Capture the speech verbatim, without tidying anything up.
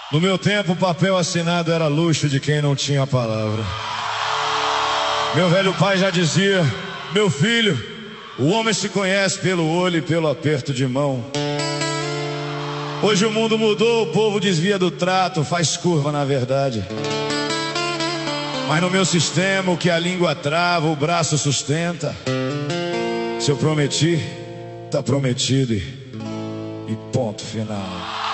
No meu tempo, o papel assinado era luxo de quem não tinha a palavra. Meu velho pai já dizia: meu filho, o homem se conhece pelo olho e pelo aperto de mão. Hoje o mundo mudou, o povo desvia do trato, faz curva na verdade. Mas no meu sistema, o que a língua trava, o braço sustenta. Se eu prometi, tá prometido e, e ponto final.